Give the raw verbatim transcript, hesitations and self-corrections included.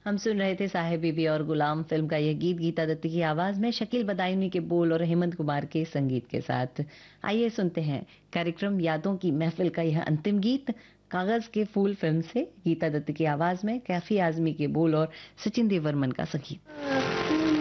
हम सुन रहे थे साहिब बीबी और गुलाम फिल्म का यह गीत गीता दत्ती की आवाज में शकील बदायूनी के बोल और हेमंत कुमार के संगीत के साथ। आइए सुनते हैं कार्यक्रम यादों की महफिल का यह अंतिम गीत कागज के फूल फिल्म से गीता दत्त की आवाज में कैफी आजमी के बोल और सचिन देव वर्मन का संगीत।